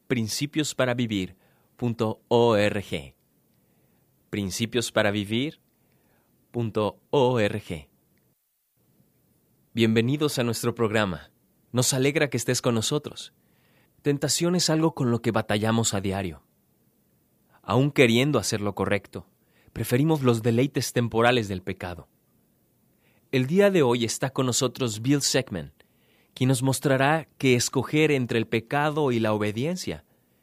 principiosparaVivir.org. principiosparaVivir.org. Bienvenidos a nuestro programa. Nos alegra que estés con nosotros. Tentación es algo con lo que batallamos a diario. Aún queriendo hacer lo correcto, preferimos los deleites temporales del pecado. El día de hoy está con nosotros Bill Seckman, quien nos mostrará que escoger entre el pecado y la obediencia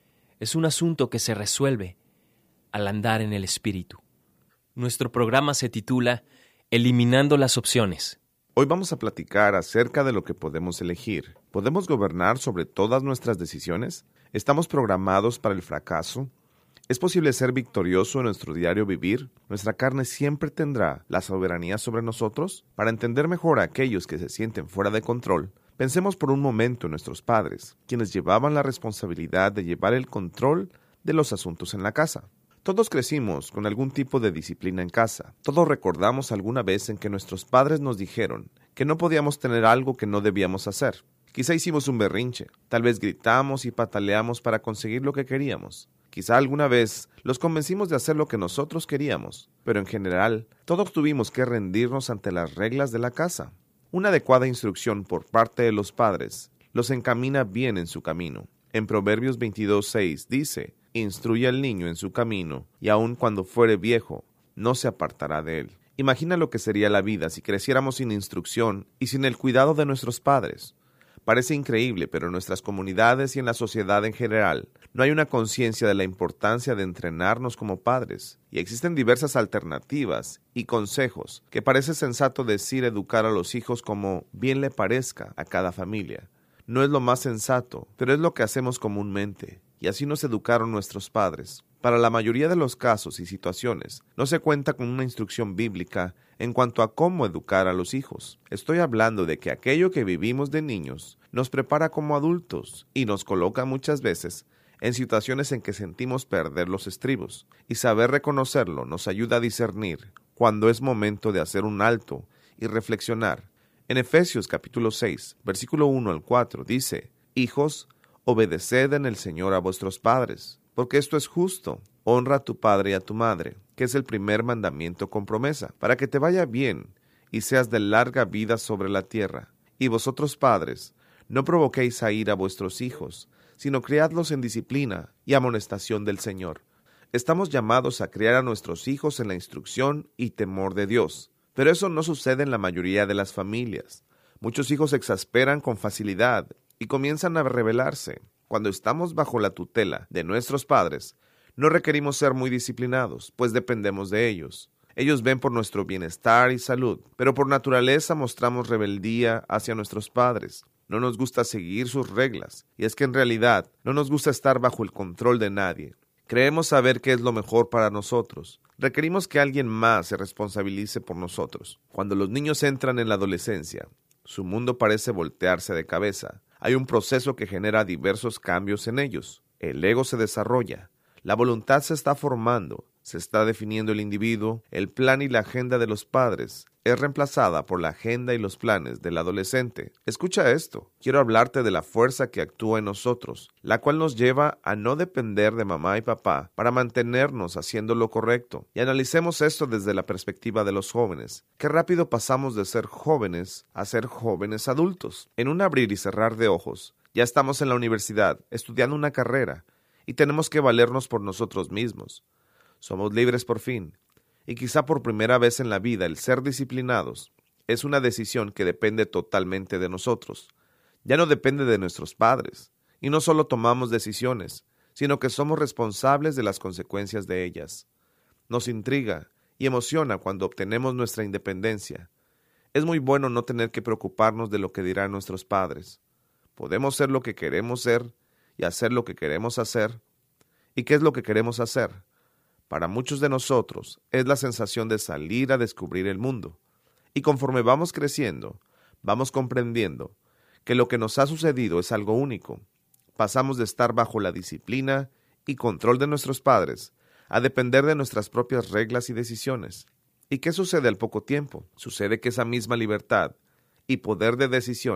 es un asunto que se resuelve al andar en el Espíritu. Nuestro programa se titula Eliminando las opciones. Hoy vamos a platicar acerca de lo que podemos elegir. ¿Podemos gobernar sobre todas nuestras decisiones? ¿Estamos programados para el fracaso? ¿Es posible ser victorioso en nuestro diario vivir? ¿Nuestra carne siempre tendrá la soberanía sobre nosotros? Para entender mejor a aquellos que se sienten fuera de control, pensemos por un momento en nuestros padres, quienes llevaban la responsabilidad de llevar el control de los asuntos en la casa. Todos crecimos con algún tipo de disciplina en casa. Todos recordamos alguna vez en que nuestros padres nos dijeron que no podíamos tener algo que no debíamos hacer. Quizá hicimos un berrinche, tal vez gritamos y pataleamos para conseguir lo que queríamos. Quizá alguna vez los convencimos de hacer lo que nosotros queríamos, pero en general, todos tuvimos que rendirnos ante las reglas de la casa. Una adecuada instrucción por parte de los padres los encamina bien en su camino. En Proverbios 22:6 dice: «Instruye al niño en su camino, y aun cuando fuere viejo, no se apartará de él». Imagina lo que sería la vida si creciéramos sin instrucción y sin el cuidado de nuestros padres. Parece increíble, pero en nuestras comunidades y en la sociedad en general no hay una conciencia de la importancia de entrenarnos como padres, y existen diversas alternativas y consejos que parece sensato decir educar a los hijos como bien le parezca a cada familia. No es lo más sensato, pero es lo que hacemos comúnmente, y así nos educaron nuestros padres. Para la mayoría de los casos y situaciones, no se cuenta con una instrucción bíblica en cuanto a cómo educar a los hijos. Estoy hablando de que aquello que vivimos de niños nos prepara como adultos y nos coloca muchas veces en situaciones en que sentimos perder los estribos, y saber reconocerlo nos ayuda a discernir cuando es momento de hacer un alto y reflexionar. En Efesios capítulo 6, versículo 1 al 4 dice: «Hijos, obedeced en el Señor a vuestros padres, porque esto es justo. Honra a tu padre y a tu madre, que es el primer mandamiento con promesa, para que te vaya bien y seas de larga vida sobre la tierra. Y vosotros, padres, no provoquéis a ira a vuestros hijos, sino criadlos en disciplina y amonestación del Señor». Estamos llamados a criar a nuestros hijos en la instrucción y temor de Dios, pero eso no sucede en la mayoría de las familias. Muchos hijos se exasperan con facilidad y comienzan a rebelarse. Cuando estamos bajo la tutela de nuestros padres, no requerimos ser muy disciplinados, pues dependemos de ellos. Ellos ven por nuestro bienestar y salud, pero por naturaleza mostramos rebeldía hacia nuestros padres. No nos gusta seguir sus reglas, y es que en realidad no nos gusta estar bajo el control de nadie. Creemos saber qué es lo mejor para nosotros. Requerimos que alguien más se responsabilice por nosotros. Cuando los niños entran en la adolescencia, su mundo parece voltearse de cabeza. Hay un proceso que genera diversos cambios en ellos. El ego se desarrolla, la voluntad se está formando, se está definiendo el individuo, el plan y la agenda de los padres es reemplazada por la agenda y los planes del adolescente. Escucha esto, quiero hablarte de la fuerza que actúa en nosotros, la cual nos lleva a no depender de mamá y papá para mantenernos haciendo lo correcto. Y analicemos esto desde la perspectiva de los jóvenes. Qué rápido pasamos de ser jóvenes a ser jóvenes adultos. En un abrir y cerrar de ojos, ya estamos en la universidad, estudiando una carrera, y tenemos que valernos por nosotros mismos. Somos libres por fin. Y quizá por primera vez en la vida el ser disciplinados es una decisión que depende totalmente de nosotros. Ya no depende de nuestros padres. Y no solo tomamos decisiones, sino que somos responsables de las consecuencias de ellas. Nos intriga y emociona cuando obtenemos nuestra independencia. Es muy bueno no tener que preocuparnos de lo que dirán nuestros padres. Podemos ser lo que queremos ser y hacer lo que queremos hacer. ¿Y qué es lo que queremos hacer? Para muchos de nosotros es la sensación de salir a descubrir el mundo. Y conforme vamos creciendo, vamos comprendiendo que lo que nos ha sucedido es algo único. Pasamos de estar bajo la disciplina y control de nuestros padres a depender de nuestras propias reglas y decisiones. ¿Y qué sucede al poco tiempo? Sucede que esa misma libertad y poder de decisión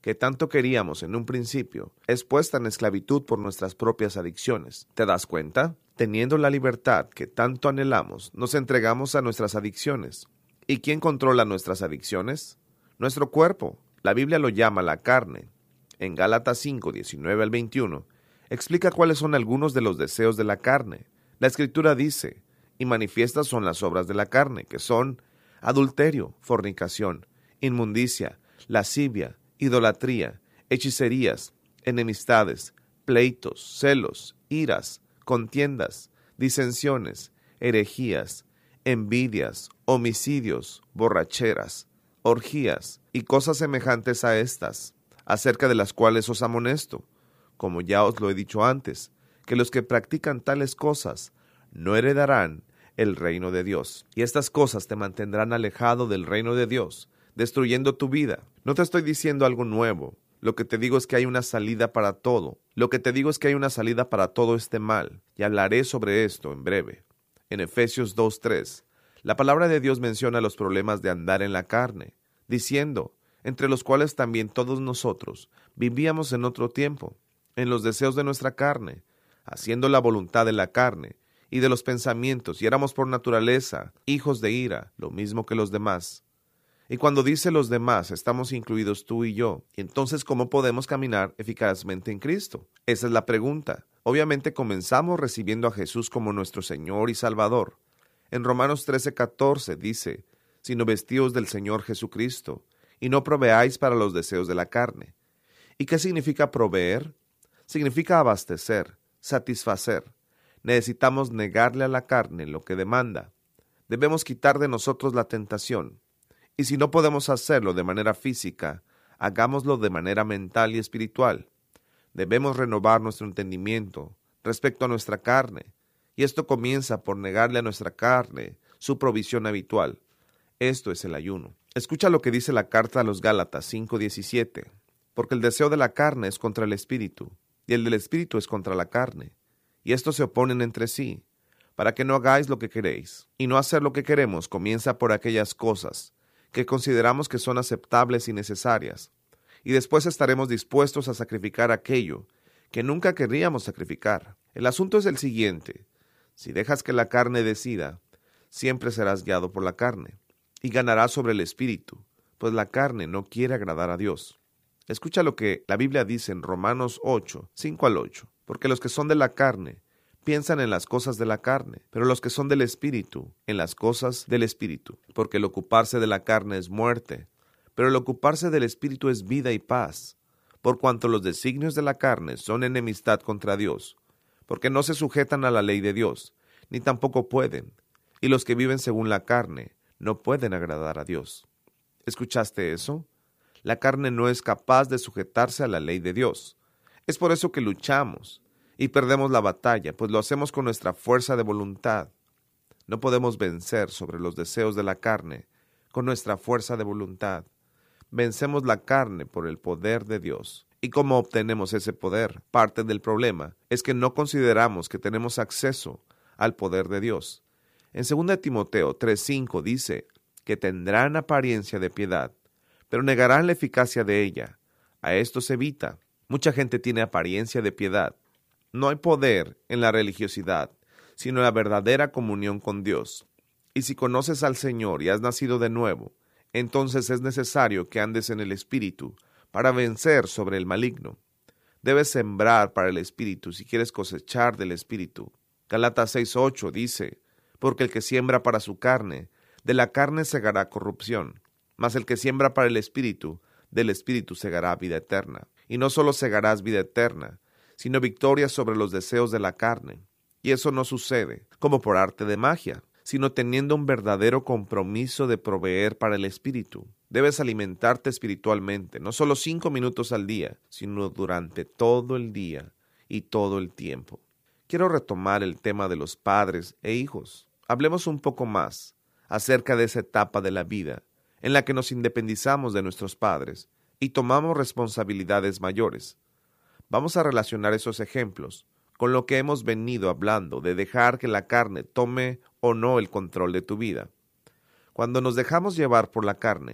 que tanto queríamos en un principio, es puesta en esclavitud por nuestras propias adicciones. ¿Te das cuenta? Teniendo la libertad que tanto anhelamos, nos entregamos a nuestras adicciones. ¿Y quién controla nuestras adicciones? Nuestro cuerpo. La Biblia lo llama la carne. En Gálatas 5, 19 al 21, explica cuáles son algunos de los deseos de la carne. La Escritura dice, y manifiestas son las obras de la carne, que son adulterio, fornicación, inmundicia, lascivia, idolatría, hechicerías, enemistades, pleitos, celos, iras, contiendas, disensiones, herejías, envidias, homicidios, borracheras, orgías y cosas semejantes a estas, acerca de las cuales os amonesto, como ya os lo he dicho antes, que los que practican tales cosas no heredarán el reino de Dios. Y estas cosas te mantendrán alejado del reino de Dios, destruyendo tu vida. No te estoy diciendo algo nuevo. Lo que te digo es que hay una salida para todo. Lo que te digo es que hay una salida para todo este mal. Y hablaré sobre esto en breve. En Efesios 2:3, la palabra de Dios menciona los problemas de andar en la carne, diciendo, entre los cuales también todos nosotros vivíamos en otro tiempo, en los deseos de nuestra carne, haciendo la voluntad de la carne y de los pensamientos, y éramos por naturaleza hijos de ira, lo mismo que los demás. Y cuando dice los demás, estamos incluidos tú y yo. Entonces, ¿cómo podemos caminar eficazmente en Cristo? Esa es la pregunta. Obviamente comenzamos recibiendo a Jesús como nuestro Señor y Salvador. En Romanos 13:14 dice, sino vestíos del Señor Jesucristo, y no proveáis para los deseos de la carne. ¿Y qué significa proveer? Significa abastecer, satisfacer. Necesitamos negarle a la carne lo que demanda. Debemos quitar de nosotros la tentación. Y si no podemos hacerlo de manera física, hagámoslo de manera mental y espiritual. Debemos renovar nuestro entendimiento respecto a nuestra carne. Y esto comienza por negarle a nuestra carne su provisión habitual. Esto es el ayuno. Escucha lo que dice la carta a los Gálatas 5:17. Porque el deseo de la carne es contra el espíritu, y el del espíritu es contra la carne. Y estos se oponen entre sí, para que no hagáis lo que queréis. Y no hacer lo que queremos comienza por aquellas cosas que consideramos que son aceptables y necesarias, y después estaremos dispuestos a sacrificar aquello que nunca querríamos sacrificar. El asunto es el siguiente: si dejas que la carne decida, siempre serás guiado por la carne, y ganarás sobre el espíritu, pues la carne no quiere agradar a Dios. Escucha lo que la Biblia dice en Romanos 8, 5 al 8. Porque los que son de la carne piensan en las cosas de la carne, pero los que son del espíritu, en las cosas del espíritu. Porque el ocuparse de la carne es muerte, pero el ocuparse del espíritu es vida y paz. Por cuanto los designios de la carne son enemistad contra Dios, porque no se sujetan a la ley de Dios, ni tampoco pueden. Y los que viven según la carne no pueden agradar a Dios. ¿Escuchaste eso? La carne no es capaz de sujetarse a la ley de Dios. Es por eso que luchamos y perdemos la batalla, pues lo hacemos con nuestra fuerza de voluntad. No podemos vencer sobre los deseos de la carne con nuestra fuerza de voluntad. Vencemos la carne por el poder de Dios. ¿Y cómo obtenemos ese poder? Parte del problema es que no consideramos que tenemos acceso al poder de Dios. En 2 Timoteo 3:5 dice que tendrán apariencia de piedad, pero negarán la eficacia de ella. A esto se evita. Mucha gente tiene apariencia de piedad. No hay poder en la religiosidad, sino en la verdadera comunión con Dios. Y si conoces al Señor y has nacido de nuevo, entonces es necesario que andes en el Espíritu para vencer sobre el maligno. Debes sembrar para el Espíritu si quieres cosechar del Espíritu. Gálatas 6:8 dice, porque el que siembra para su carne, de la carne segará corrupción, mas el que siembra para el Espíritu, del Espíritu segará vida eterna. Y no solo segarás vida eterna, sino victoria sobre los deseos de la carne. Y eso no sucede como por arte de magia, sino teniendo un verdadero compromiso de proveer para el Espíritu. Debes alimentarte espiritualmente, no solo 5 minutos al día, sino durante todo el día y todo el tiempo. Quiero retomar el tema de los padres e hijos. Hablemos un poco más acerca de esa etapa de la vida en la que nos independizamos de nuestros padres y tomamos responsabilidades mayores. Vamos a relacionar esos ejemplos con lo que hemos venido hablando de dejar que la carne tome o no el control de tu vida. Cuando nos dejamos llevar por la carne,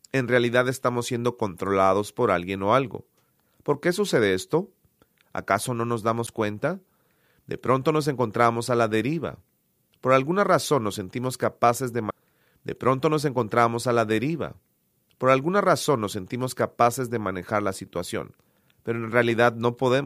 en realidad estamos siendo controlados por alguien o algo. ¿Por qué sucede esto? ¿Acaso no nos damos cuenta? De pronto nos encontramos a la deriva. Por alguna razón nos sentimos capaces de manejar la situación, pero en realidad no podemos.